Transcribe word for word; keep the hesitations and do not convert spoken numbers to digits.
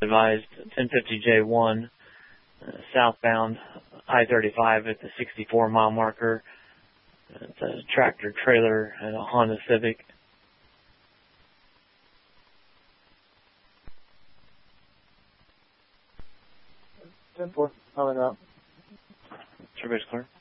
advised, ten fifty J one, uh, southbound I thirty-five at the sixty-four mile marker. It's a tractor trailer and a Honda Civic. ten four, coming up. Everybody's clear.